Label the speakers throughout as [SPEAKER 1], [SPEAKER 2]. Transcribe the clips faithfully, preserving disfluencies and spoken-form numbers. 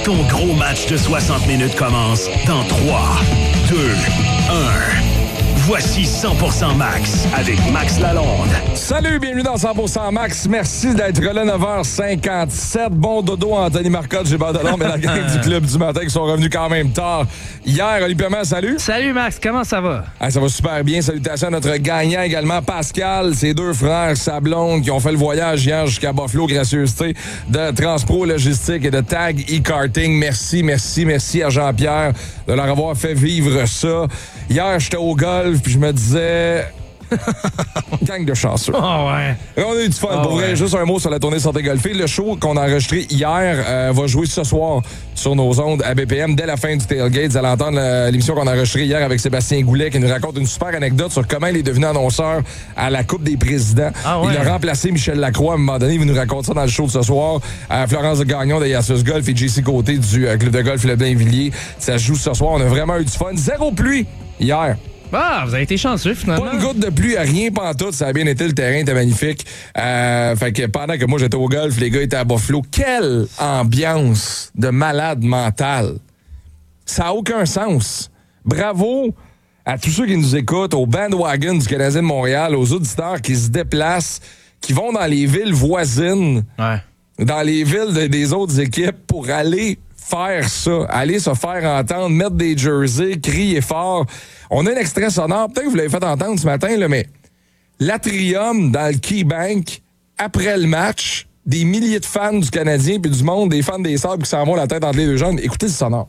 [SPEAKER 1] Ton gros match de soixante minutes commence dans trois, deux, un. Voici cent pour cent Max avec Max Lalonde.
[SPEAKER 2] Salut, bienvenue dans cent pour cent Max. Merci d'être là, neuf heures cinquante-sept. Bon dodo, Anthony Marcotte, Gilles Bardelon et la gang du club du matin qui sont revenus quand même tard. Hier, Oli Perman, salut.
[SPEAKER 3] Salut Max, comment ça va?
[SPEAKER 2] Ah, ça va super bien. Salutations à notre gagnant également, Pascal, ses deux frères, sa blonde, qui ont fait le voyage hier jusqu'à Buffalo, gracieuseté de Transpro Logistique et de Tag E-Karting. Merci, merci, merci à Jean-Pierre de leur avoir fait vivre ça. Hier, j'étais au golf, puis je me disais... Gang de chanceux.
[SPEAKER 3] Oh ouais.
[SPEAKER 2] On a eu du fun.
[SPEAKER 3] Oh
[SPEAKER 2] Pour vrai,
[SPEAKER 3] ouais.
[SPEAKER 2] juste un mot sur la tournée Santé Golfée. Le show qu'on a enregistré hier euh, va jouer ce soir sur nos ondes à B P M dès la fin du tailgate. Vous allez entendre la- l'émission qu'on a enregistrée hier avec Sébastien Goulet qui nous raconte une super anecdote sur comment il est devenu annonceur à la Coupe des présidents.
[SPEAKER 3] Ah ouais.
[SPEAKER 2] Il a remplacé Michel Lacroix à un moment donné. Il va nous raconter ça dans le show de ce soir. À Florence de Gagnon de Yassus Golf et J C Côté du euh, club de golf Le Blainvilliers. Ça se joue ce soir. On a vraiment eu du fun. Zéro pluie hier.
[SPEAKER 3] Ah, vous avez été chanceux finalement.
[SPEAKER 2] Pas une goutte de pluie, rien pantoute, ça a bien été, le terrain était magnifique. Euh, fait que pendant que moi j'étais au golf, les gars étaient à Buffalo. Quelle ambiance de malade mental. Ça a aucun sens. Bravo à tous ceux qui nous écoutent, aux bandwagons du Canadien de Montréal, aux auditeurs qui se déplacent, qui vont dans les villes voisines,
[SPEAKER 3] Ouais.
[SPEAKER 2] dans les villes de- des autres équipes pour aller faire ça, aller se faire entendre, mettre des jerseys, crier fort. On a un extrait sonore, peut-être que vous l'avez fait entendre ce matin, là, mais l'Atrium dans le KeyBank, après le match, des milliers de fans du Canadien puis du monde, des fans des Sabres qui s'en vont la tête entre les deux jambes. Écoutez le sonore.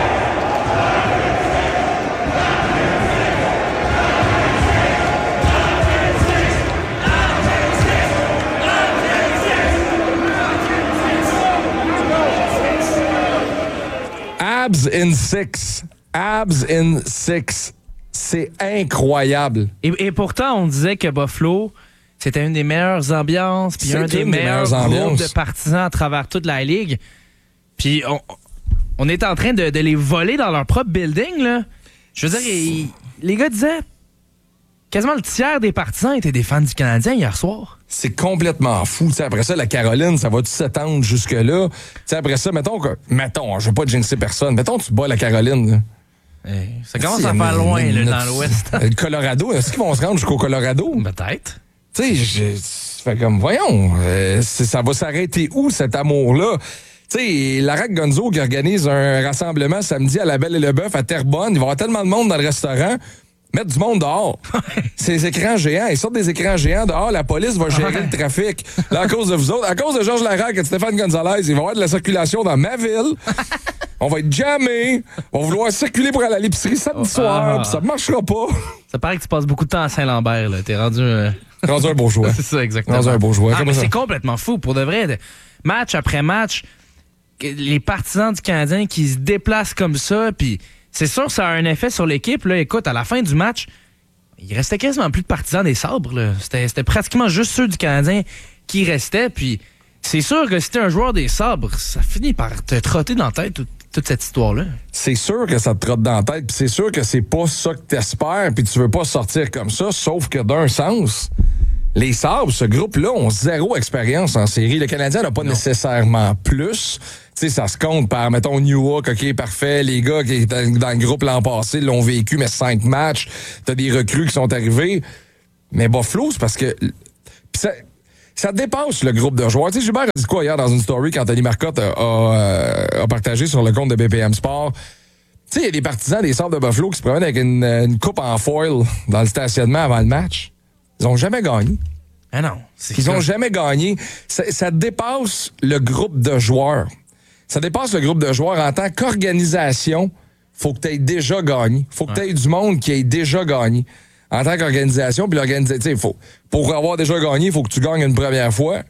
[SPEAKER 2] Abs in six. Abs in six. C'est incroyable.
[SPEAKER 3] Et, et pourtant, on disait que Buffalo, c'était une des meilleures ambiances, puis
[SPEAKER 2] C'est
[SPEAKER 3] un des
[SPEAKER 2] une des
[SPEAKER 3] meilleurs
[SPEAKER 2] meilleures
[SPEAKER 3] groupes
[SPEAKER 2] ambiances.
[SPEAKER 3] de partisans à travers toute la ligue. Puis on, on est en train de, de les voler dans leur propre building, là. Je veux dire, ils- les gars disaient quasiment le tiers des partisans étaient des fans du Canadien hier soir.
[SPEAKER 2] C'est complètement fou. T'sais, après ça, la Caroline, ça va-tu s'étendre jusque-là? T'sais, après ça, mettons que. Mettons, je veux pas jinxer personne. Mettons, tu bats la Caroline. Là.
[SPEAKER 3] Eh, ça commence
[SPEAKER 2] T'sais,
[SPEAKER 3] à faire
[SPEAKER 2] mais-
[SPEAKER 3] loin,
[SPEAKER 2] mais-
[SPEAKER 3] là, dans l'Ouest.
[SPEAKER 2] Le Colorado, est-ce qu'ils vont se rendre jusqu'au Colorado?
[SPEAKER 3] Peut-être.
[SPEAKER 2] Tu sais, je- fait comme, voyons, euh, c'est- ça va s'arrêter où, cet amour-là? Tu sais, Larac Gonzo qui organise un rassemblement samedi à La Belle et le Bœuf à Terrebonne. Il va y avoir tellement de monde dans le restaurant. Mettre du monde dehors. Ces écrans géants. Ils sortent des écrans géants dehors. La police va gérer
[SPEAKER 3] Ouais.
[SPEAKER 2] le trafic. Là, à cause de vous autres, à cause de Georges Larac et de Stéphane Gonzalez, il va y avoir de la circulation dans ma ville. On va être jammés. On va vouloir circuler pour aller à l'épicerie samedi soir.
[SPEAKER 3] Ah.
[SPEAKER 2] Puis ça marchera pas.
[SPEAKER 3] Ça paraît que tu passes beaucoup de temps à Saint-Lambert, là. T'es rendu... euh,
[SPEAKER 2] Rendu un bourgeois.
[SPEAKER 3] C'est ça, exactement.
[SPEAKER 2] Dans un bourgeois.
[SPEAKER 3] Ah,
[SPEAKER 2] Comment
[SPEAKER 3] mais
[SPEAKER 2] ça?
[SPEAKER 3] c'est complètement fou. Pour de vrai, de- match après match, que les partisans du Canadien qui se déplacent comme ça, puis c'est sûr que ça a un effet sur l'équipe. Là, écoute, à la fin du match, il restait quasiment plus de partisans des Sabres. là. C'était, c'était pratiquement juste ceux du Canadien qui restaient. Puis c'est sûr que si t'es un joueur des Sabres, ça finit par te trotter dans la tête toute, toute cette histoire-là.
[SPEAKER 2] C'est sûr que ça te trotte dans la tête, puis c'est sûr que c'est pas ça que t'espères, puis tu veux pas sortir comme ça, sauf que d'un sens, les Sabres, ce groupe-là, ont zéro expérience en série. Le Canadien n'a pas nécessairement plus. Tu sais, ça se compte par, mettons, Newhook, OK, parfait. Les gars qui étaient dans le groupe l'an passé l'ont vécu, mais cinq matchs. T'as des recrues qui sont arrivés. Mais Buffalo, c'est parce que... pis ça, ça dépasse le groupe de joueurs. Tu sais, Gilbert a dit quoi hier dans une story qu'Anthony Marcotte a, a, a partagé sur le compte de B P M Sport? Tu sais, il y a des partisans des Sabres de Buffalo qui se promènent avec une, une coupe en foil dans le stationnement avant le match. Ils ont jamais gagné.
[SPEAKER 3] Ah non. C'est
[SPEAKER 2] Ils
[SPEAKER 3] ça.
[SPEAKER 2] ont jamais gagné. Ça, ça dépasse le groupe de joueurs. Ça dépasse le groupe de joueurs en tant qu'organisation. Faut que tu aies déjà gagné. Faut que tu aies du monde qui ait déjà gagné. En tant qu'organisation, puis l'organisation, faut, pour avoir déjà gagné, il faut que tu gagnes une première fois.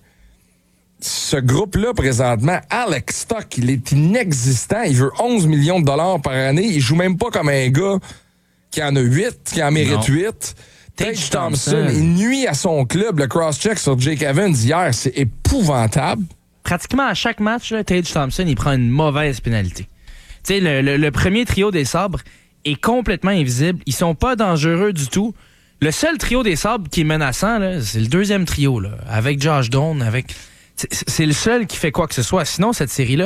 [SPEAKER 2] Ce groupe-là, présentement, Alex Stock, il est inexistant. Il veut onze millions de dollars par année. Il joue même pas comme un gars qui en a huit, qui en mérite
[SPEAKER 3] Non.
[SPEAKER 2] huit. Tage
[SPEAKER 3] Tage
[SPEAKER 2] Thompson,
[SPEAKER 3] Thompson.
[SPEAKER 2] il nuit à son club. Le cross-check sur Jake Evans hier, c'est épouvantable.
[SPEAKER 3] Pratiquement à chaque match, là, Tage Thompson, il prend une mauvaise pénalité. Tu sais, le, le- le premier trio des Sabres est complètement invisible. Ils sont pas dangereux du tout. Le seul trio des Sabres qui est menaçant, là, c'est le deuxième trio, là, avec Josh Doan, avec... C'est, c'est le seul qui fait quoi que ce soit. Sinon, cette série-là,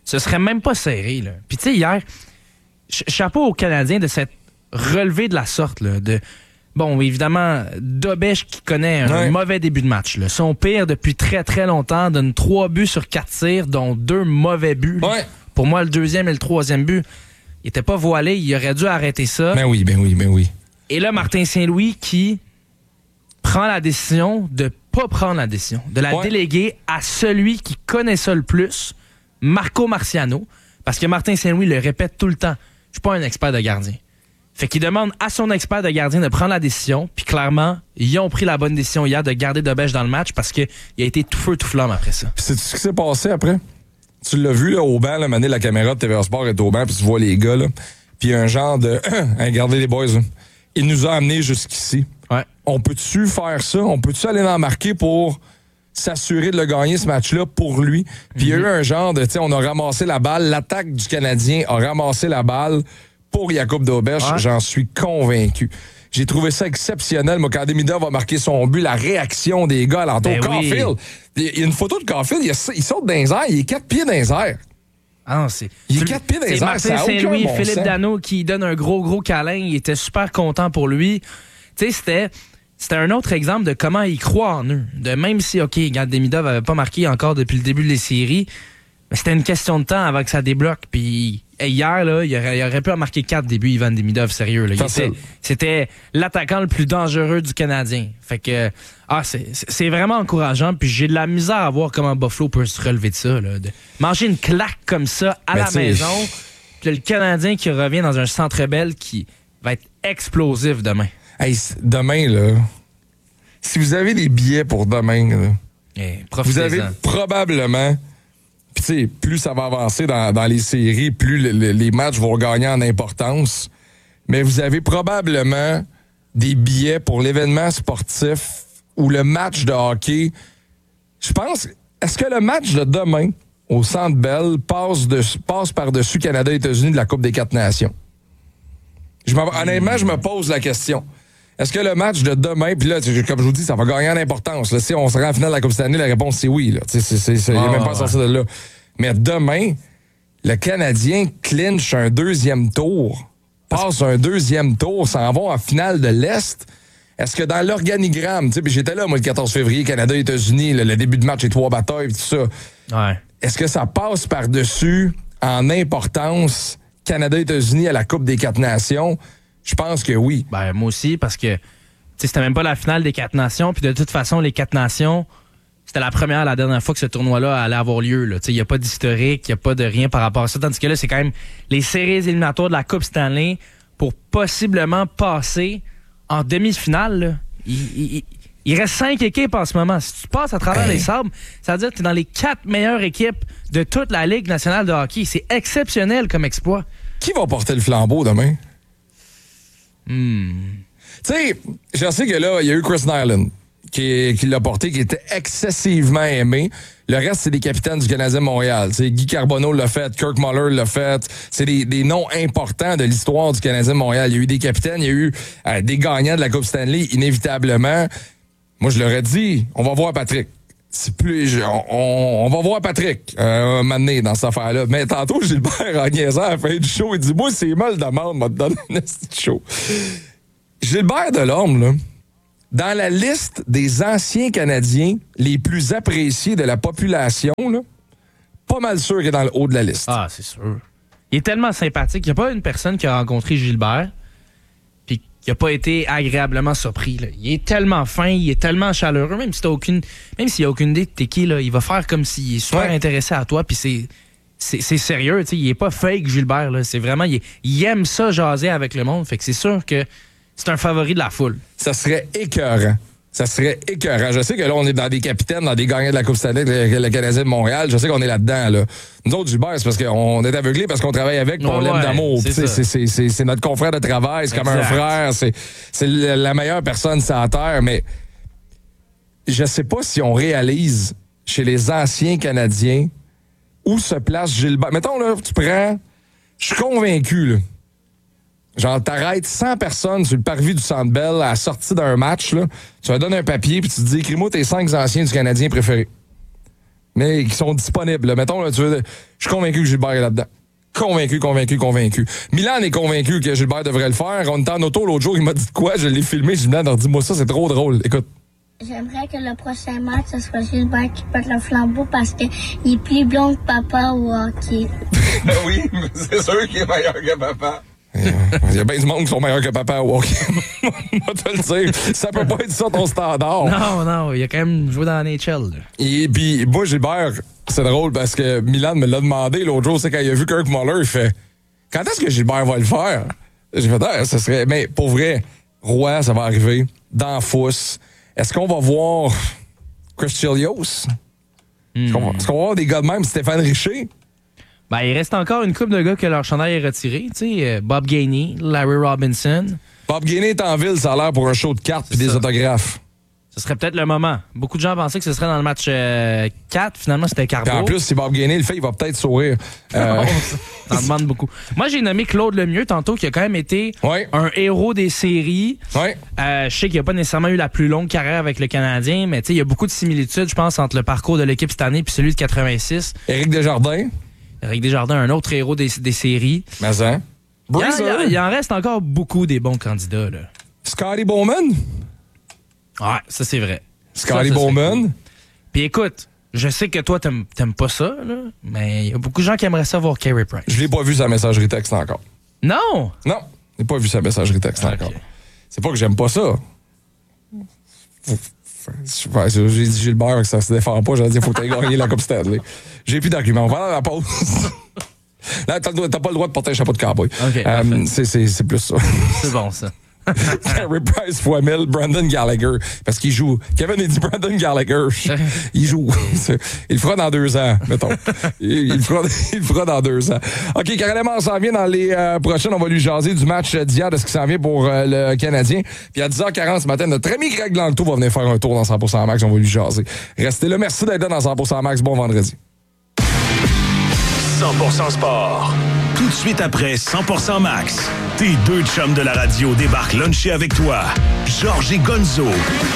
[SPEAKER 3] ce serait même pas serré. Là. Puis tu sais, hier, ch- chapeau aux Canadiens de s'être relevé de la sorte. Là, de Bon, évidemment, Dobèche qui connaît un ouais. mauvais début de match. Là. Son pire depuis très, très longtemps, donne trois buts sur quatre tirs, dont deux mauvais buts.
[SPEAKER 2] Ouais.
[SPEAKER 3] Pour moi, le deuxième et le troisième but, il était pas voilé. Il aurait dû arrêter ça.
[SPEAKER 2] Ben oui, ben oui, ben oui.
[SPEAKER 3] Et là, Martin Saint-Louis qui prend la décision de pas prendre la décision, de la ouais. déléguer à celui qui connaît ça le plus, Marco Marciano. Parce que Martin Saint-Louis le répète tout le temps. Je suis pas un expert de gardien. Fait qu'il demande à son expert de gardien de prendre la décision. Puis clairement, ils ont pris la bonne décision hier de garder Dobèche dans le match parce qu'il a été tout feu, tout flamme après ça.
[SPEAKER 2] Puis c'est-tu ce qui s'est passé après? Tu l'as vu là, au banc, là, mané, la caméra de T V A Sport est au banc, puis tu vois les gars, là. Puis il y a un genre de... Regardez les boys, là. Il nous a amenés jusqu'ici.
[SPEAKER 3] Ouais.
[SPEAKER 2] On peut-tu faire ça? On peut-tu aller en marquer pour s'assurer de le gagner, ce match-là, pour lui? Puis il mm-hmm. y a eu un genre de... Tu sais, on a ramassé la balle. L'attaque du Canadien a ramassé la balle pour Jakub Dobèche, ouais. J'en suis convaincu. J'ai trouvé ça exceptionnel. Moi, quand Demidov a marqué son but, la réaction des gars alentour. Ben Caulfield, il oui. y a une photo de Caulfield, il, il saute dans les airs, il est quatre pieds dans les airs.
[SPEAKER 3] Ah non, c'est...
[SPEAKER 2] Il est quatre pieds dans les airs,
[SPEAKER 3] Martin Saint-Louis, bon Philippe Danault qui donne un gros, gros câlin. Il était super content pour lui. Tu sais, c'était... C'était un autre exemple de comment il croit en eux. De même si, OK, regarde, Demidov n'avait pas marqué encore depuis le début des séries, mais c'était une question de temps avant que ça débloque. Puis et hier, là, il aurait, il aurait pu en marquer quatre débuts, Ivan Demidov, sérieux. Là. Il était, c'était l'attaquant le plus dangereux du Canadien. Fait que ah, c'est, c'est vraiment encourageant. Puis j'ai de la misère à voir comment Buffalo peut se relever de ça. Là, de manger une claque comme ça à mais la maison. Puis le Canadien qui revient dans un Centre Bell qui va être explosif demain.
[SPEAKER 2] Hey, demain, là, si vous avez des billets pour demain, là,
[SPEAKER 3] hey,
[SPEAKER 2] vous avez probablement... Puis tu sais, plus ça va avancer dans, dans les séries, plus le, le, les matchs vont gagner en importance. Mais vous avez probablement des billets pour l'événement sportif ou le match de hockey. Je pense, est-ce que le match de demain au Centre Bell passe, de, passe par-dessus Canada-États-Unis de la Coupe des quatre nations? Je honnêtement, je me pose la question. Est-ce que le match de demain, puis là, comme je vous dis, ça va gagner en importance. Là, si on se rend en finale de la Coupe Stanley, la réponse c'est oui. Il n'y a même pas à sortir de là. Mais demain, le Canadien clinche un deuxième tour, passe un deuxième tour, s'en va en finale de l'Est. Est-ce que dans l'organigramme, tu sais, puis j'étais là, moi, le quatorze février, Canada-États-Unis, le, le début de match, les trois batailles, tout ça.
[SPEAKER 3] Ouais.
[SPEAKER 2] Est-ce que ça passe par-dessus en importance Canada-États-Unis à la Coupe des quatre nations? Je pense que oui.
[SPEAKER 3] Ben, moi aussi, parce que c'était même pas la finale des quatre nations. Puis de toute façon, les quatre nations, c'était la première, la dernière fois que ce tournoi-là allait avoir lieu. Il n'y a pas d'historique, il n'y a pas de rien par rapport à ça. Tandis que là, c'est quand même les séries éliminatoires de la Coupe Stanley pour possiblement passer en demi-finale. Là. Il, il, il reste cinq équipes en ce moment. Si tu passes à travers hey. les sabres, ça veut dire que tu es dans les quatre meilleures équipes de toute la Ligue nationale de hockey. C'est exceptionnel comme exploit.
[SPEAKER 2] Qui va porter le flambeau demain?
[SPEAKER 3] Hmm.
[SPEAKER 2] Tu sais, je sais que là, il y a eu Chris Nyland qui, qui l'a porté, qui était excessivement aimé. Le reste, c'est des capitaines du Canadien de Montréal. T'sais, Guy Carbonneau l'a fait, Kirk Muller l'a fait. C'est des, des noms importants de l'histoire du Canadien de Montréal. Il y a eu des capitaines, il y a eu euh, des gagnants de la Coupe Stanley, inévitablement. Moi, je leur ai dit, on va voir Patrick. C'est plus, on, on va voir Patrick euh, un moment donné dans cette affaire-là. Mais tantôt, Gilbert, en niaisant à la fin du show, il dit « Moi, c'est mal de demande, m'a donné un petit show. » Gilbert Delorme, là, dans la liste des anciens Canadiens les plus appréciés de la population, là, pas mal sûr qu'il est dans le haut de la liste.
[SPEAKER 3] Ah, c'est sûr. Il est tellement sympathique. Il n'y a pas une personne qui a rencontré Gilbert puis qui n'a pas été agréablement surpris. Là. Il est tellement fin, il est tellement chaleureux, même si t'as aucune, même s'il n'y a aucune idée de t'es qui, là, il va faire comme s'il est super ouais. intéressé à toi, puis c'est, c'est, c'est sérieux. T'sais, il est pas fake, Gilbert. Là. C'est vraiment, il, il aime ça jaser avec le monde. Fait que c'est sûr que c'est un favori de la foule.
[SPEAKER 2] Ça serait écœurant. Ça serait écœurant. Je sais que là, on est dans des capitaines, dans des gagnants de la Coupe Stanley, le, le Canadien de Montréal. Je sais qu'on est là-dedans. Là. Nous autres, Gilbert, c'est parce qu'on est aveuglés parce qu'on travaille avec, on ouais, l'aime d'amour. C'est, c'est, c'est, c'est, c'est notre confrère de travail, c'est exact. Comme un frère. C'est, c'est la meilleure personne sur la terre. Mais je sais pas si on réalise chez les anciens Canadiens où se place Gilbert. Mettons, là, tu prends... Je suis convaincu, là. Genre, t'arrêtes cent personnes sur le parvis du Centre Bell à la sortie d'un match, là. Tu leur donnes un papier puis tu te dis, écris-moi tes cinq anciens du Canadien préférés. mais qui sont disponibles. Là. Mettons, là, tu veux, je suis convaincu que Gilbert est là-dedans. Convaincu, convaincu, convaincu. Milan est convaincu que Gilbert devrait le faire. On était en auto l'autre jour, il m'a dit de quoi? Je l'ai filmé. J'ai dit, Milan, dis-moi ça, c'est trop drôle. Écoute.
[SPEAKER 4] J'aimerais que le prochain match, ce soit Gilbert qui porte le flambeau parce qu'il est plus blond que papa au hockey.
[SPEAKER 2] Ben oui, c'est sûr qu'il est meilleur que papa. Il y a bien du monde qui sont meilleurs que papa au hockey. On va te le dire. Ça peut pas être ça ton standard.
[SPEAKER 3] Non, non, il a quand même joué dans la N H L. Là.
[SPEAKER 2] Et puis, moi, Gilbert, c'est drôle parce que Milan me l'a demandé l'autre jour, c'est quand il a vu Kirk Muller, il fait « Quand est-ce que Gilbert va le faire? » J'ai fait ah, « ça serait... » Mais pour vrai, Roy, ça va arriver. Dans Fousse. Est-ce qu'on va voir Chris Chelios? Mm. Est-ce, qu'on va, est-ce qu'on va voir des gars de même, Stéphane Richer?
[SPEAKER 3] Ben, il reste encore une couple de gars que leur chandail est retiré. Tu sais, Bob Gainey, Larry Robinson.
[SPEAKER 2] Bob Gainey est en ville, ça a l'air pour un show de cartes et des autographes.
[SPEAKER 3] Ce serait peut-être le moment. Beaucoup de gens pensaient que ce serait dans le match euh, quatre. Finalement, c'était Carbo.
[SPEAKER 2] En plus, si Bob Gainey le fait, il va peut-être sourire. Euh...
[SPEAKER 3] Ça en demande beaucoup. Moi, j'ai nommé Claude Lemieux tantôt, qui a quand même été
[SPEAKER 2] ouais.
[SPEAKER 3] un héros des séries.
[SPEAKER 2] Ouais.
[SPEAKER 3] Euh, je sais qu'il n'a pas nécessairement eu la plus longue carrière avec le Canadien, mais il y a beaucoup de similitudes, je pense, entre le parcours de l'équipe cette année et celui de quatre-vingt-six.
[SPEAKER 2] Éric Desjardins.
[SPEAKER 3] Éric Desjardins, un autre héros des, des séries.
[SPEAKER 2] Mais hein?
[SPEAKER 3] Il en, il en reste encore beaucoup des bons candidats. Là.
[SPEAKER 2] Scotty Bowman?
[SPEAKER 3] Ouais, ça c'est vrai.
[SPEAKER 2] Scotty Bowman? Cool.
[SPEAKER 3] Puis écoute, je sais que toi, t'aimes, t'aimes pas ça, là, mais il y a beaucoup de gens qui aimeraient ça voir Carey Price.
[SPEAKER 2] Je l'ai pas vu sa messagerie texte encore.
[SPEAKER 3] Non?
[SPEAKER 2] Non, je n'ai pas vu sa messagerie texte okay. encore. C'est pas que j'aime pas ça. J'ai dit Gilbert que ça se défend pas, j'ai dit faut que tu aies gagné la Coupe Stanley. J'ai plus d'arguments. On va aller à la pause. Là, t'as, t'as pas le droit de porter un chapeau de cowboy.
[SPEAKER 3] Okay,
[SPEAKER 2] euh, c'est, c'est, c'est plus ça.
[SPEAKER 3] C'est bon, ça.
[SPEAKER 2] Carey Price fois mille, Brandon Gallagher. Parce qu'il joue. Kevin a dit Brandon Gallagher. Il joue. Il le fera dans deux ans, mettons. Il, il, le, fera, il le fera dans deux ans. OK, Caroline on s'en vient dans les euh, prochaines. On va lui jaser du match d'hier, de ce qui s'en vient pour euh, le Canadien. Puis à dix heures quarante ce matin, notre ami Greg Langto va venir faire un tour dans cent pour cent Max. On va lui jaser. Restez là. Merci d'être là dans cent pour cent Max. Bon vendredi.
[SPEAKER 1] cent pour cent Sport. Tout de suite après cent pour cent Max, tes deux chums de la radio débarquent luncher avec toi. Georges et Gonzo.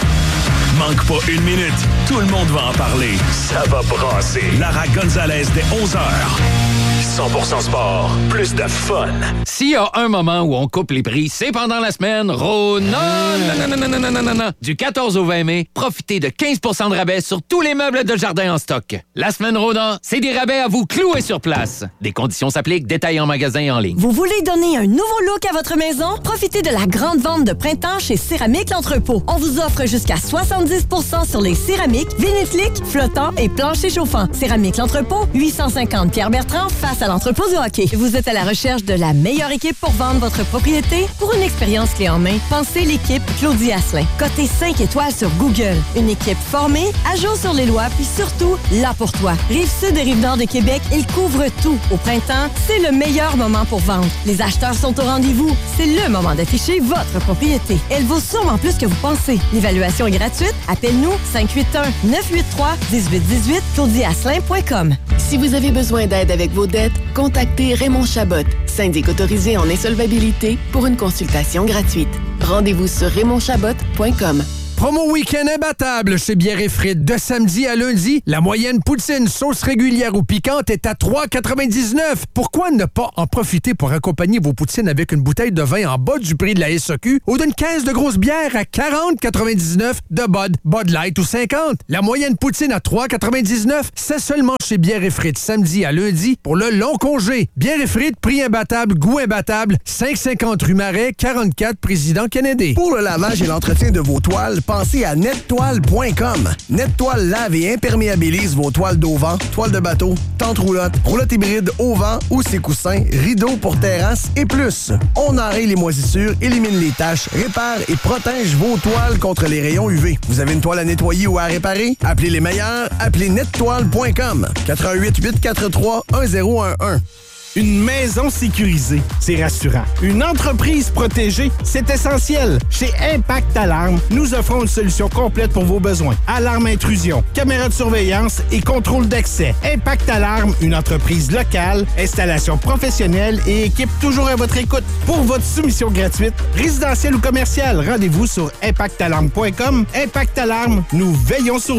[SPEAKER 1] Manque pas une minute, tout le monde va en parler. Ça va brasser. Lara Gonzalez dès onze heures. cent pour cent Sport, plus de fun.
[SPEAKER 5] S'il y a un moment où on coupe les prix, c'est pendant la semaine Rona. Non, non, non, non, non, non, non, non. Du quatorze au vingt mai, profitez de quinze pour cent de rabais sur tous les meubles de jardin en stock. La semaine Rona, c'est des rabais à vous clouer sur place. Des conditions s'appliquent, détails en magasin et en ligne.
[SPEAKER 6] Vous voulez donner un nouveau look à votre maison? Profitez de la grande vente de printemps chez Céramique L'Entrepôt. On vous offre jusqu'à soixante-dix pour cent sur les céramiques, vinyle-slick, flottants et planchers chauffants. Céramique L'Entrepôt, huit cent cinquante Pierre-Bertrand, face à l'entrepôt du hockey. Vous êtes à la recherche de la meilleure équipe pour vendre votre propriété? Pour une expérience clé en main, pensez l'équipe Claudie Asselin. Cotée cinq étoiles sur Google. Une équipe formée, à jour sur les lois, puis surtout, là pour toi. Rive-sud et Rive-Nord de Québec, ils couvrent tout. Au printemps, c'est le meilleur moment pour vendre. Les acheteurs sont au rendez-vous. C'est le moment d'afficher votre propriété. Elle vaut sûrement plus que vous pensez. L'évaluation est gratuite. Appelle-nous cinq huit un, neuf huit trois, un huit un huit, claudie asselin point com.
[SPEAKER 7] Si vous avez besoin d'aide avec vos dettes, contactez Raymond Chabot, syndic autorisé en insolvabilité, pour une consultation gratuite. Rendez-vous sur raymond chabot point com.
[SPEAKER 8] Promo week-end imbattable chez Bière et Frites. De samedi à lundi, la moyenne poutine sauce régulière ou piquante est à trois quatre-vingt-dix-neuf. Pourquoi ne pas en profiter pour accompagner vos poutines avec une bouteille de vin en bas du prix de la S A Q ou d'une caisse de grosse bière à quarante quatre-vingt-dix-neuf de Bud, Bud Light ou cinquante? La moyenne poutine à trois quatre-vingt-dix-neuf, c'est seulement chez Bière et Frites samedi à lundi pour le long congé. Bière et Frites, prix imbattable, goût imbattable, cinq cent cinquante rue Marais, quarante-quatre Président Kennedy.
[SPEAKER 9] Pour le lavage et l'entretien de vos toiles, pensez à nettoile point com. Nettoile lave et imperméabilise vos toiles d'auvent, toiles de bateau, tentes roulottes, roulottes hybrides au vent ou ses coussins, rideaux pour terrasse et plus. On enraye les moisissures, élimine les taches, répare et protège vos toiles contre les rayons U V. Vous avez une toile à nettoyer ou à réparer? Appelez les meilleurs, appelez nettoile point com. quatre un huit, huit quatre trois, un zéro un un.
[SPEAKER 10] Une maison sécurisée, c'est rassurant. Une entreprise protégée, c'est essentiel. Chez Impact Alarme, nous offrons une solution complète pour vos besoins. Alarme intrusion, caméra de surveillance et contrôle d'accès. Impact Alarme, une entreprise locale, installation professionnelle et équipe toujours à votre écoute. Pour votre soumission gratuite, résidentielle ou commerciale, rendez-vous sur impact alarme point com. Impact Alarme, nous veillons sur vous.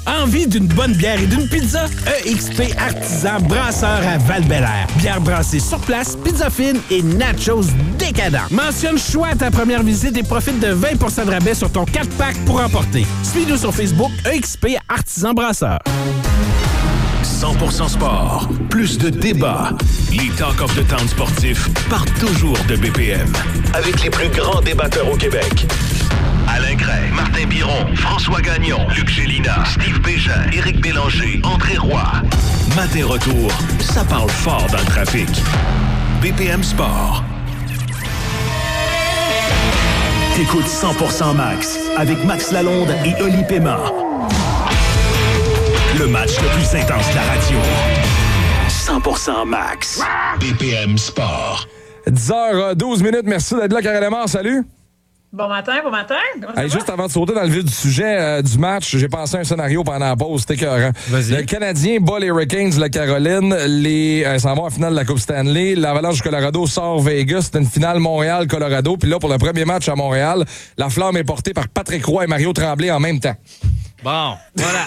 [SPEAKER 10] Envie d'une bonne bière et d'une pizza? E X P Artisan Brasseur à Val-Bélair. Bière brassée sur place, pizza fine et nachos décadents. Mentionne choix à ta première visite et profite de vingt pour cent de rabais sur ton quatre pack pour emporter. Suis-nous sur Facebook, E X P Artisan Brasseur.
[SPEAKER 1] cent pour cent sport, plus de débats. Les Talk of the Town sportifs partent toujours de B P M. Avec les plus grands débatteurs au Québec. Alain Gray, Martin Biron, François Gagnon, Luc Gélina, Steve Bégin, Éric Bélanger, André Roy. Matin retour, ça parle fort dans le trafic. B P M Sport. T'écoutes cent pour cent Max avec Max Lalonde et Oli Paiement. Le match le plus intense de la radio. cent pour cent Max. B P M Sport.
[SPEAKER 2] dix heures douze minutes. Merci d'être là, Karel Lemar. Salut.
[SPEAKER 11] Bon matin, bon matin.
[SPEAKER 2] Hey, juste avant de sauter dans le vif du sujet euh, du match, j'ai pensé à un scénario pendant la pause. C'était écœurant.
[SPEAKER 3] Vas-y.
[SPEAKER 2] Le Canadien bat les Hurricanes de la Caroline. Les euh, s'en vont en finale de la Coupe Stanley. L'Avalanche du Colorado sort Vegas. C'est une finale Montréal-Colorado. Puis là, pour le premier match à Montréal, la flamme est portée par Patrick Roy et Mario Tremblay en même temps.
[SPEAKER 3] Bon, voilà.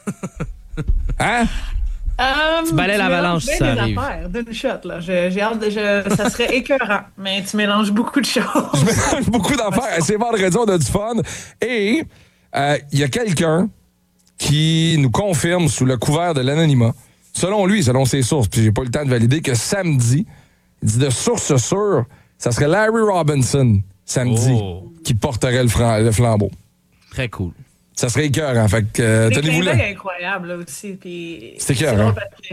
[SPEAKER 2] Hein?
[SPEAKER 11] Um,
[SPEAKER 3] tu balais l'Avalanche,
[SPEAKER 11] si
[SPEAKER 3] ça arrive.
[SPEAKER 11] Affaires d'une shot, là. J'ai, j'ai hâte de... Je, ça serait écœurant, mais tu mélanges beaucoup de choses.
[SPEAKER 2] Je mélange beaucoup d'affaires. C'est vendredi, on a du fun. Et il euh, y a quelqu'un qui nous confirme sous le couvert de l'anonymat, selon lui, selon ses sources, puis j'ai pas eu le temps de valider, que samedi, il dit de source sûre, ça serait Larry Robinson, samedi,
[SPEAKER 3] oh.
[SPEAKER 2] qui porterait le, fran- le flambeau.
[SPEAKER 3] Très cool.
[SPEAKER 2] Ça serait écœurant. Fait que, euh,
[SPEAKER 11] c'est
[SPEAKER 2] tenez-vous là.
[SPEAKER 11] C'est incroyable, là, aussi. Puis,
[SPEAKER 2] c'est écœurant.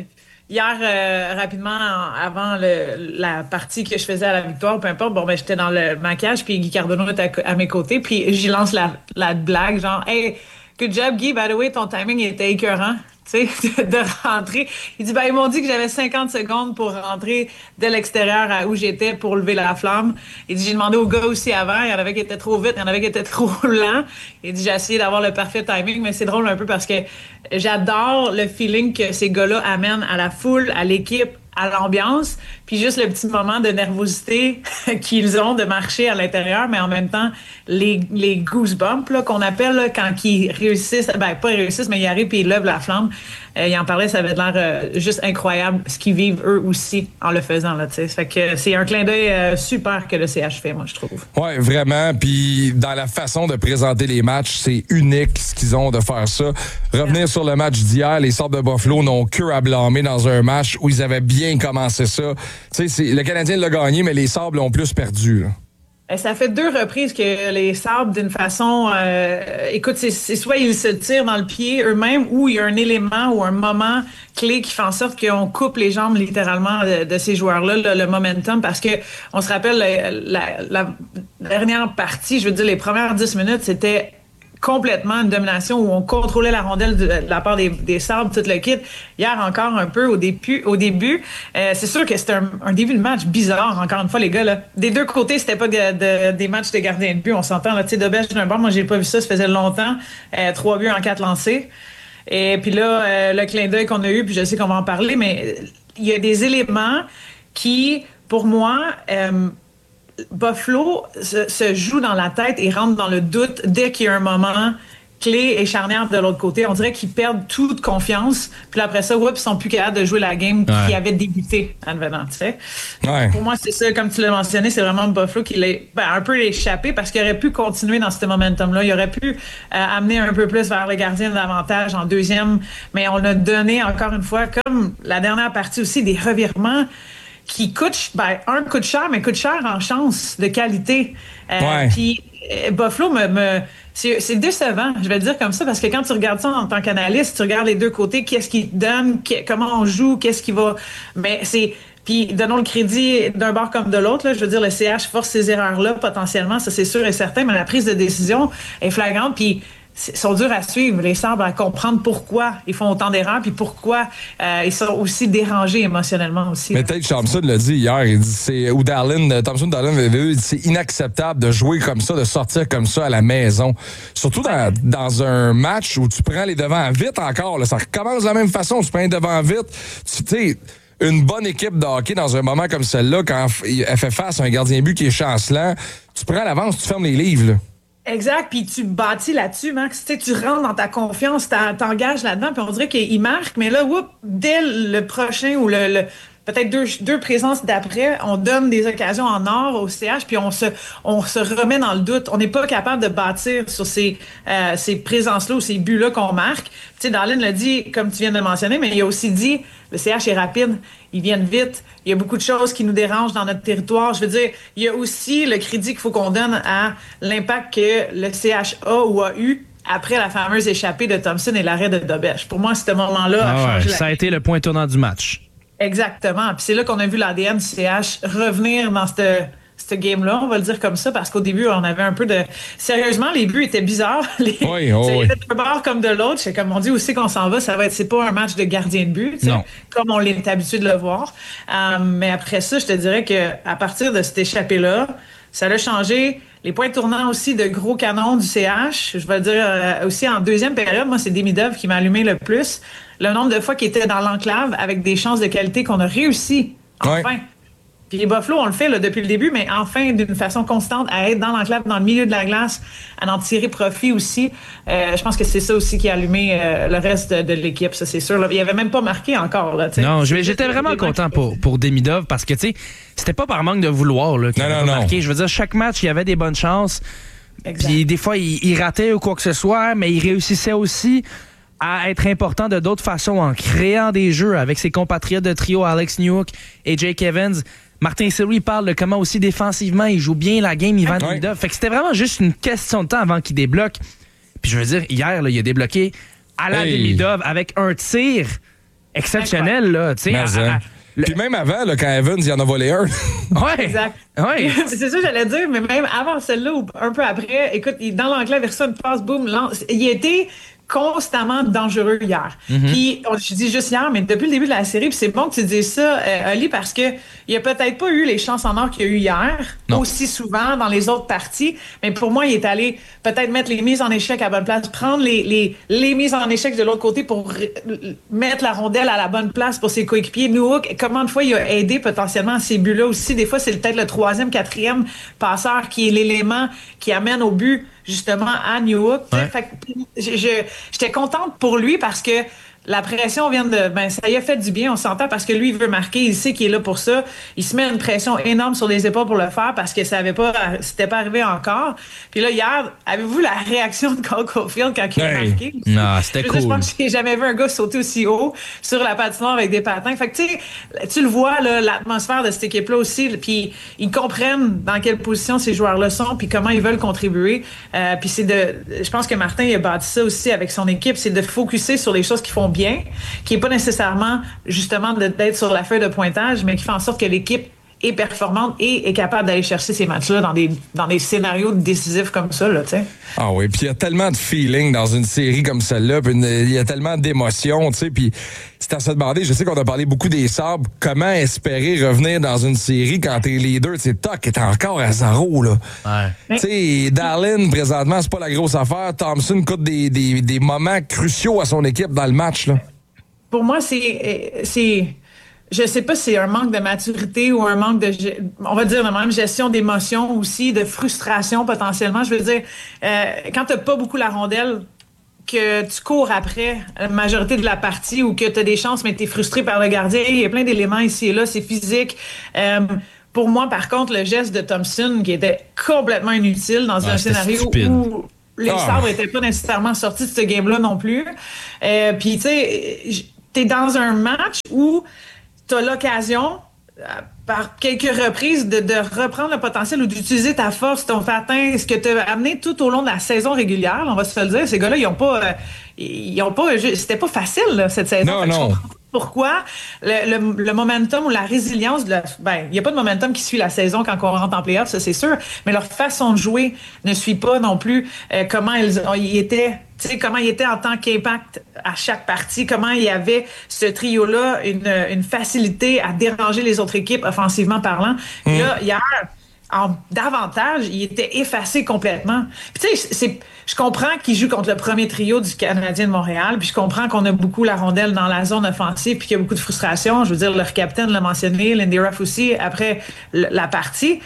[SPEAKER 11] Hier, euh, rapidement, avant le, la partie que je faisais à la victoire, peu importe, bon, ben, j'étais dans le maquillage, puis Guy Cardona était à, à mes côtés, puis j'y lance la, la blague, genre, hey, good job, Guy, by the way, ton timing était écœurant. Tu sais, de, de rentrer. Il dit, ben, ils m'ont dit que j'avais cinquante secondes pour rentrer de l'extérieur à où j'étais pour lever la flamme. Il dit, j'ai demandé aux gars aussi avant. Il y en avait qui étaient trop vite, il y en avait qui étaient trop lents. Il dit, j'ai essayé d'avoir le parfait timing, mais c'est drôle un peu parce que j'adore le feeling que ces gars-là amènent à la foule, à l'équipe, à l'ambiance, puis juste le petit moment de nervosité qu'ils ont de marcher à l'intérieur, mais en même temps, les, les goosebumps là, qu'on appelle là, quand ils réussissent, ben pas ils réussissent, mais ils arrivent puis ils lèvent la flamme. Euh, il en parlait, ça avait l'air euh, juste incroyable ce qu'ils vivent eux aussi en le faisant. Là, t'sais. Fait que c'est un clin d'œil euh, super que le C H fait, moi, je trouve.
[SPEAKER 2] Oui, vraiment. Puis dans la façon de présenter les matchs, c'est unique ce qu'ils ont de faire ça. Revenir yeah. sur le match d'hier, les Sabres de Buffalo n'ont que à blâmer dans un match où ils avaient bien commencé ça. Tu sais, le Canadien l'a gagné, mais les Sabres l'ont plus perdu. Là.
[SPEAKER 11] Ça fait deux reprises que les Sabres, d'une façon... Euh, écoute, c'est, c'est soit ils se tirent dans le pied eux-mêmes ou il y a un élément ou un moment clé qui fait en sorte qu'on coupe les jambes littéralement de, de ces joueurs-là, le, le momentum, parce que on se rappelle la, la, la dernière partie, je veux dire, les premières dix minutes, c'était complètement une domination où on contrôlait la rondelle de, de la part des, des Sabres, tout le kit. Hier encore un peu au début. Au début, euh, c'est sûr que c'était un, un début de match bizarre. Encore une fois, les gars, là, des deux côtés, c'était pas de, de, des matchs de gardien de but. On s'entend, là, tu sais, de bêche d'un bord. Moi, j'ai pas vu ça. Ça faisait longtemps. Euh, trois buts en quatre lancés. Et puis là, euh, le clin d'œil qu'on a eu, puis je sais qu'on va en parler, mais il y a des éléments qui, pour moi, euh, Buffalo se, se joue dans la tête et rentre dans le doute dès qu'il y a un moment clé et charnière de l'autre côté. On dirait qu'ils perdent toute confiance. Puis après ça, ouais, ils sont plus capables de jouer la game ouais. qui avait débuté en venant, tu sais.
[SPEAKER 2] Ouais.
[SPEAKER 11] Pour moi, c'est ça, comme tu l'as mentionné, c'est vraiment Buffalo qui l'a ben, un peu échappé parce qu'il aurait pu continuer dans ce momentum-là. Il aurait pu euh, amener un peu plus vers le gardien davantage en deuxième. Mais on a donné, encore une fois, comme la dernière partie aussi, des revirements qui coûte, ben, un coûte cher, mais coûte cher en chance de qualité. Euh,
[SPEAKER 2] ouais.
[SPEAKER 11] Puis euh, Buffalo, me, me, c'est, c'est décevant, je vais le dire comme ça, parce que quand tu regardes ça en tant qu'analyste, tu regardes les deux côtés, qu'est-ce qu'ils te donnent, comment on joue, qu'est-ce qui va... Mais c'est... Puis donnons le crédit d'un bord comme de l'autre. Là, je veux dire, le C H force ces erreurs-là potentiellement, ça c'est sûr et certain, mais la prise de décision est flagrante, puis ils sont durs à suivre, les Sabres, à comprendre pourquoi ils font autant d'erreurs puis pourquoi euh, ils sont aussi dérangés émotionnellement aussi.
[SPEAKER 2] Mais Tate Thompson l'a dit hier, il dit c'est ou Dallin, Thompson Dallin, il dit c'est inacceptable de jouer comme ça, de sortir comme ça à la maison. Surtout dans, dans un match où tu prends les devants vite encore, là, ça recommence de la même façon, tu prends les devants vite, tu sais. Une bonne équipe de hockey dans un moment comme celle-là, quand elle fait face à un gardien de but qui est chancelant, tu prends l'avance, tu fermes les livres, là.
[SPEAKER 11] Exact, puis tu bâtis là-dessus, Max. Tu sais, tu rentres dans ta confiance, t'engages là-dedans, puis on dirait qu'il marque, mais là, whoop, dès le prochain ou le, le peut-être deux, deux présences d'après, on donne des occasions en or au C H, puis on se, on se remet dans le doute. On n'est pas capable de bâtir sur ces, euh, ces présences-là ou ces buts-là qu'on marque. Tu sais, Darlene l'a dit, comme tu viens de le mentionner, mais il a aussi dit, le C H est rapide, ils viennent vite, il y a beaucoup de choses qui nous dérangent dans notre territoire. Je veux dire, il y a aussi le crédit qu'il faut qu'on donne à l'impact que le C H a ou a eu après la fameuse échappée de Thompson et l'arrêt de Dobech. Pour moi, ce moment-là
[SPEAKER 3] ah
[SPEAKER 11] a changé
[SPEAKER 3] ouais,
[SPEAKER 11] la...
[SPEAKER 3] Ça a été le point tournant du match.
[SPEAKER 11] Exactement. Puis c'est là qu'on a vu l'A D N du C H revenir dans cette, cette game-là, on va le dire comme ça, parce qu'au début, on avait un peu de... Sérieusement, les buts étaient bizarres. Les...
[SPEAKER 2] Oui, oh, oui.
[SPEAKER 11] D'un bord comme de l'autre. C'est comme on dit aussi qu'on s'en va, ça va être... C'est pas un match de gardien de but, non. Comme on l'est habitué de le voir. Euh, mais après ça, je te dirais qu'à partir de cette échappée-là, ça a changé... Les points tournants aussi de gros canons du C H, je vais le dire euh, aussi en deuxième période, moi, c'est Demidov qui m'a allumé le plus. Le nombre de fois qu'il était dans l'enclave avec des chances de qualité qu'on a réussi, enfin. Ouais. Puis les Buffalo, on le fait là, depuis le début, mais enfin, d'une façon constante, à être dans l'enclave, dans le milieu de la glace, à en tirer profit aussi. Euh, je pense que c'est ça aussi qui a allumé euh, le reste de, de l'équipe, ça c'est sûr. Là. Il avait même pas marqué encore. Là,
[SPEAKER 3] non, j'étais vraiment content pour, pour Demidov parce que, tu sais, c'était pas par manque de vouloir là, qu'il
[SPEAKER 2] non,
[SPEAKER 3] avait
[SPEAKER 2] non,
[SPEAKER 3] pas
[SPEAKER 2] non.
[SPEAKER 3] marqué. Je veux dire, chaque match, il y avait des bonnes chances.
[SPEAKER 11] Exact.
[SPEAKER 3] Puis des fois, il, il ratait ou quoi que ce soit, mais il réussissait aussi à être important de d'autres façons en créant des jeux avec ses compatriotes de trio Alex Newhook et Jake Evans. Martin Saint-Louis parle de comment aussi défensivement il joue bien la game, Ivan
[SPEAKER 2] ouais.
[SPEAKER 3] Demidov. Fait que c'était vraiment juste une question de temps avant qu'il débloque. Puis je veux dire, hier, là, il a débloqué à la hey. Demidov avec un tir exceptionnel. Là, à, à,
[SPEAKER 2] le... Puis même avant, là, quand Evans, il en a volé un.
[SPEAKER 11] Ouais. Exact.
[SPEAKER 3] Ouais.
[SPEAKER 11] C'est ça que j'allais dire, mais même avant celle-là ou un peu après, écoute, il, dans l'enclave, il reçoit une passe, boum, lance. Il était constamment dangereux hier. Mm-hmm. Puis, on, je dis juste hier, mais depuis le début de la série, puis c'est bon que tu dises ça, euh, Ali, parce que il a peut-être pas eu les chances en or qu'il y a eu hier, non. aussi souvent dans les autres parties, mais pour moi, il est allé peut-être mettre les mises en échec à la bonne place, prendre les, les, les mises en échec de l'autre côté pour r- mettre la rondelle à la bonne place pour ses coéquipiers. Newhook, comment de fois il a aidé potentiellement à ces buts-là aussi. Des fois, c'est peut-être le troisième, quatrième passeur qui est l'élément qui amène au but justement à Newhook. Ouais. Fait que je, je, j'étais contente pour lui parce que la pression vient de... Ben, ça y a fait du bien, on s'entend, parce que lui, il veut marquer, il sait qu'il est là pour ça. Il se met une pression énorme sur les épaules pour le faire parce que ça avait pas... C'était pas arrivé encore. Puis là, hier, avez-vous la réaction de Cole Caulfield quand il a hey. marqué?
[SPEAKER 3] Non, c'était cool.
[SPEAKER 11] Je pense que j'ai jamais vu un gars sauter aussi haut sur la patinoire avec des patins. Fait que, tu sais, tu le vois, là, l'atmosphère de cette équipe-là aussi, puis ils comprennent dans quelle position ces joueurs-là sont, puis comment ils veulent contribuer. Euh, puis c'est de... Je pense que Martin, il a bâti ça aussi avec son équipe, c'est de focusser sur les choses qui font bien, qui n'est pas nécessairement justement d'être sur la feuille de pointage, mais qui fait en sorte que l'équipe est performante et est capable d'aller chercher ces matchs-là dans des, dans des scénarios décisifs comme ça, là, tu sais.
[SPEAKER 2] Ah oui, puis il y a tellement de feeling dans une série comme celle-là, puis il y a tellement d'émotions, tu sais, puis c'est à se demander, je sais qu'on a parlé beaucoup des Sabres, comment espérer revenir dans une série quand t'es leader, tu sais, Tuck est encore à zéro, là.
[SPEAKER 3] Ouais.
[SPEAKER 2] Tu sais, Darlene, présentement, c'est pas la grosse affaire. Thompson coûte des, des, des moments cruciaux à son équipe dans le match, là.
[SPEAKER 11] Pour moi, c'est... c'est... Je sais pas si c'est un manque de maturité ou un manque de, on va dire, de même gestion d'émotions aussi, de frustration potentiellement. Je veux dire, euh, quand t'as pas beaucoup la rondelle, que tu cours après la majorité de la partie ou que t'as des chances, mais t'es frustré par le gardien, il y a plein d'éléments ici et là, c'est physique. Euh, pour moi, par contre, le geste de Thompson, qui était complètement inutile dans ah, un scénario stupide. Où les oh. Sabres étaient pas nécessairement sortis de ce game-là non plus. Euh, Puis, tu sais, t'es dans un match où tu as l'occasion, euh, par quelques reprises, de, de reprendre le potentiel ou d'utiliser ta force, ton patin, ce que tu as amené tout au long de la saison régulière. On va se le dire, ces gars-là, ils ont pas... Euh, ils ont pas c'était pas facile, là, cette saison.
[SPEAKER 2] Non, non.
[SPEAKER 11] Pourquoi le, le, le momentum ou la résilience de la, ben, il n'y a pas de momentum qui suit la saison quand on rentre en play-off, ça c'est sûr, mais leur façon de jouer ne suit pas non plus euh, comment ils, ils étaient, tu sais, comment ils étaient en tant qu'impact à chaque partie, comment il y avait ce trio-là, une, une facilité à déranger les autres équipes offensivement parlant. Mmh. Là, hier, en davantage, il était effacé complètement. Puis tu sais, c'est, je comprends qu'il joue contre le premier trio du Canadien de Montréal, puis je comprends qu'on a beaucoup la rondelle dans la zone offensive, puis qu'il y a beaucoup de frustration. Je veux dire, leur capitaine l'a mentionné, Lindy Ruff aussi, après la partie.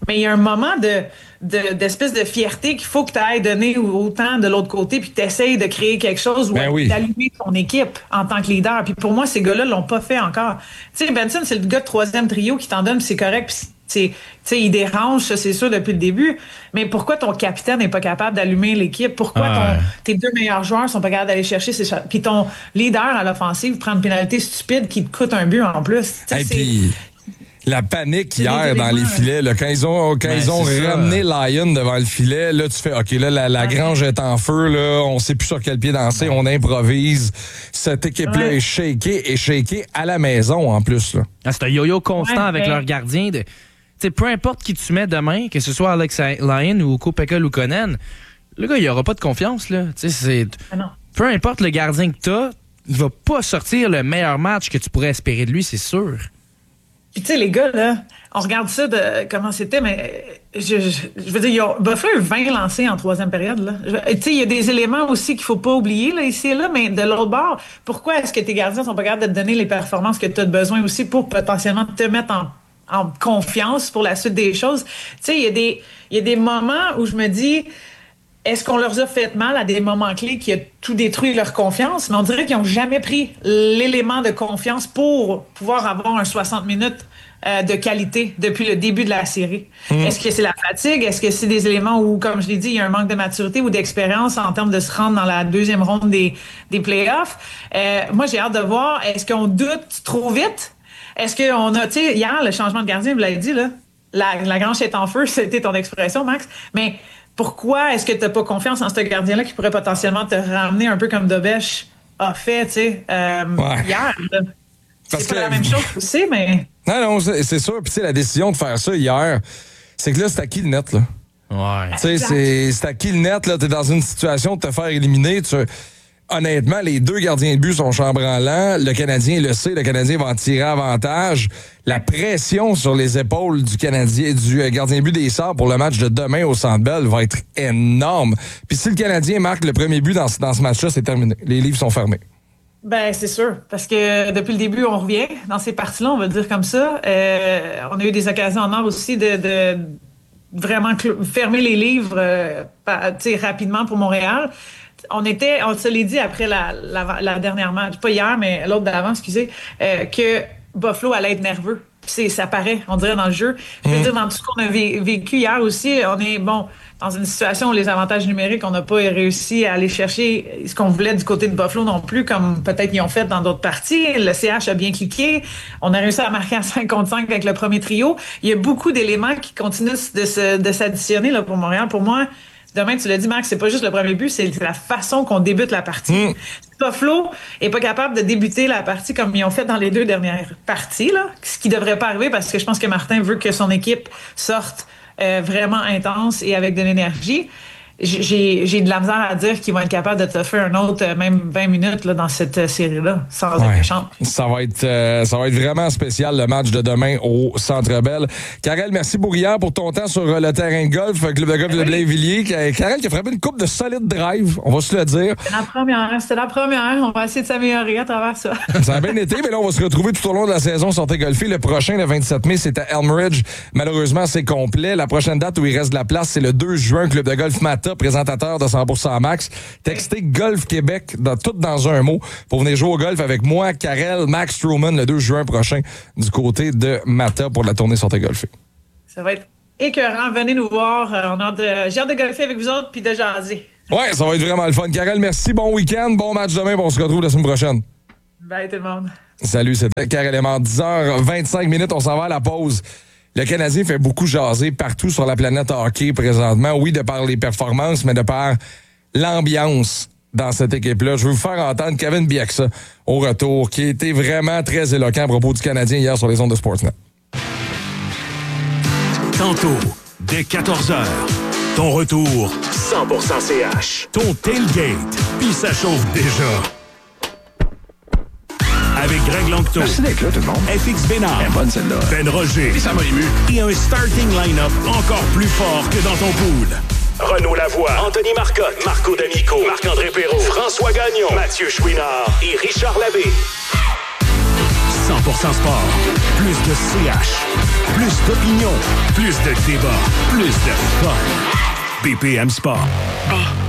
[SPEAKER 11] mais il y a un moment de, de d'espèce de fierté qu'il faut que tu ailles donner autant de l'autre côté, puis que tu essayes de créer quelque chose ou
[SPEAKER 2] ben oui.
[SPEAKER 11] d'allumer ton équipe en tant que leader. Puis pour moi, ces gars-là l'ont pas fait encore. Tu sais, Benson, c'est le gars de troisième trio qui t'en donne, puis c'est correct, puis tu sais, il dérange, ça, c'est sûr, depuis le début. Mais pourquoi ton capitaine n'est pas capable d'allumer l'équipe? Pourquoi
[SPEAKER 2] ah ouais.
[SPEAKER 11] ton, tes deux meilleurs joueurs sont pas capables d'aller chercher ces... Puis ton leader à l'offensive prend une pénalité stupide qui te coûte un but en plus.
[SPEAKER 2] Et puis, la panique hier dans les filets, là, quand ils ont, quand
[SPEAKER 3] ben,
[SPEAKER 2] ils ont ramené
[SPEAKER 3] ça.
[SPEAKER 2] Lyon devant le filet, là, tu fais, OK, là, la, la grange est en feu, là, on sait plus sur quel pied danser, on improvise. Cette équipe-là
[SPEAKER 11] ouais.
[SPEAKER 2] est shakée, et shakée à la maison, en plus, là.
[SPEAKER 3] Ah, c'est un yo-yo constant
[SPEAKER 11] ouais,
[SPEAKER 3] avec
[SPEAKER 11] ouais.
[SPEAKER 3] leur gardien. De... T'sais, peu importe qui tu mets demain, que ce soit Alex Lyon ou Kopeka Luukkonen, le gars, il aura pas de confiance, là. T'sais, c'est...
[SPEAKER 11] Ah non.
[SPEAKER 3] Peu importe le gardien que t'as, il va pas sortir le meilleur match que tu pourrais espérer de lui, c'est sûr.
[SPEAKER 11] Puis tu sais, les gars, là, on regarde ça de comment c'était, mais je, je, je veux dire, il y a Buffalo a eu vingt lancés en troisième période, là. Tu sais, il y a des éléments aussi qu'il faut pas oublier, là, ici et là, mais de l'autre bord, pourquoi est-ce que tes gardiens sont pas capables de te donner les performances que tu as besoin aussi pour potentiellement te mettre en en confiance pour la suite des choses? Tu sais, il y a des, il y a des moments où je me dis, est-ce qu'on leur a fait mal à des moments clés qui a tout détruit leur confiance? Mais on dirait qu'ils n'ont jamais pris l'élément de confiance pour pouvoir avoir un soixante minutes euh, de qualité depuis le début de la série. Mmh. Est-ce que c'est la fatigue? Est-ce que c'est des éléments où, comme je l'ai dit, il y a un manque de maturité ou d'expérience en termes de se rendre dans la deuxième ronde des, des playoffs? Euh, moi, j'ai hâte de voir, est-ce qu'on doute trop vite? Est-ce qu'on a, tu sais, hier, le changement de gardien, vous l'avez dit, là, la, la grange est en feu, c'était ton expression, Max, mais pourquoi est-ce que tu n'as pas confiance en ce gardien-là qui pourrait potentiellement te ramener un peu comme Dobèche a fait, tu sais, euh, ouais. hier, là? C'est pas que... la même chose aussi, mais...
[SPEAKER 2] Non, non, c'est, c'est sûr, puis tu sais, la décision de faire ça hier, c'est que là, c'est à qui le net, là?
[SPEAKER 3] Ouais.
[SPEAKER 2] Tu sais, c'est, c'est à qui le net, là, t'es dans une situation de te faire éliminer, tu... Honnêtement, les deux gardiens de but sont chambranlants. Le Canadien le sait, le Canadien va en tirer avantage. La pression sur les épaules du Canadien, du gardien de but des Sabres pour le match de demain au Centre Bell va être énorme. Puis si le Canadien marque le premier but dans, dans ce match-là, c'est terminé. Les livres sont fermés.
[SPEAKER 11] Ben c'est sûr, parce que depuis le début, on revient dans ces parties-là, on va le dire comme ça. Euh, on a eu des occasions en or aussi de, de vraiment cl- fermer les livres euh, rapidement pour Montréal. On était, on se l'est dit après la, la, la dernière match, pas hier, mais l'autre d'avant, excusez, euh, que Buffalo allait être nerveux. C'est, ça paraît, on dirait, dans le jeu. Je veux mmh. dire, dans tout ce qu'on a vé- vécu hier aussi, on est, bon, dans une situation où les avantages numériques, on n'a pas réussi à aller chercher ce qu'on voulait du côté de Buffalo non plus, comme peut-être ils ont fait dans d'autres parties. Le C H a bien cliqué. On a réussi à marquer à cinq contre cinq avec le premier trio. Il y a beaucoup d'éléments qui continuent de, se, de s'additionner là, pour Montréal. Pour moi, demain, tu l'as dit, Max, c'est pas juste le premier but, c'est la façon qu'on débute la partie. Mm. Buffalo est pas capable de débuter la partie comme ils ont fait dans les deux dernières parties, là, ce qui devrait pas arriver parce que je pense que Martin veut que son équipe sorte euh, vraiment intense et avec de l'énergie. J'ai, j'ai de la misère à dire qu'ils vont être capables de te faire un autre, même vingt minutes là, dans cette série-là, sans
[SPEAKER 2] ouais.
[SPEAKER 11] être méchant.
[SPEAKER 2] Ça va être, euh, ça va être vraiment spécial, le match de demain au Centre Bell. Karel, merci pour hier, pour ton temps sur le terrain de golf, club de golf oui. de Blainvilliers. Karel qui a frappé une coupe de solide drive, on va se le dire.
[SPEAKER 11] C'était la première, c'était la première. On va essayer de s'améliorer à travers ça.
[SPEAKER 2] Ça a bien été, mais là, on va se retrouver tout au long de la saison Sortez golfer. Le prochain, le vingt-sept mai, c'est à Elmridge. Malheureusement, c'est complet. La prochaine date où il reste de la place, c'est le deux juin, club de golf Mata, présentateur de cent pour cent Max. Textez Golf Québec, dans, tout dans un mot, pour venir jouer au golf avec moi, Karel, Max Truman, le deux juin prochain, du côté de Mata pour la tournée Sortez golfer.
[SPEAKER 11] Ça va être écœurant. Venez nous voir. On a hâte de, j'ai hâte de golfer avec vous autres puis de jaser.
[SPEAKER 2] Ouais, ça va être vraiment le fun. Karel, merci. Bon week-end. Bon match demain. On se retrouve la semaine prochaine.
[SPEAKER 11] Bye tout le monde.
[SPEAKER 2] Salut, c'était Karel Aymar. dix heures vingt-cinq minutes. On s'en va à la pause. Le Canadien fait beaucoup jaser partout sur la planète hockey présentement. Oui, de par les performances, mais de par l'ambiance dans cette équipe-là. Je veux vous faire entendre Kevin Bieksa au retour, qui a été vraiment très éloquent à propos du Canadien hier sur les ondes de Sportsnet.
[SPEAKER 1] Tantôt, dès quatorze heures, ton retour cent pour cent C H. Ton tailgate, puis ça chauffe déjà. Avec Greg Langto.
[SPEAKER 12] Merci d'être là, tout le monde.
[SPEAKER 1] F X Bénard.
[SPEAKER 12] Elle est bonne, celle-là.
[SPEAKER 1] Ben Roger.
[SPEAKER 12] Puis ça m'a ému.
[SPEAKER 1] Et un starting line-up encore plus fort que dans ton pool. Renaud Lavoie, Anthony Marcotte, Marco D'Amico, Marc-André Perrault, François Gagnon, Mathieu Chouinard et Richard Labbé. cent pour cent sport. Plus de C H. Plus d'opinion. Plus de débat. Plus de fun. B P M Sport.